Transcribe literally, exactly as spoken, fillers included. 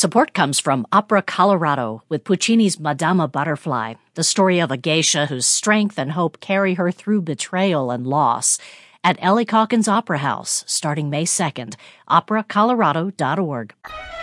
Support comes from Opera Colorado with Puccini's Madama Butterfly, the story of a geisha whose strength and hope carry her through betrayal and loss. At Ellie Calkins Opera House, starting May second, opera colorado dot org.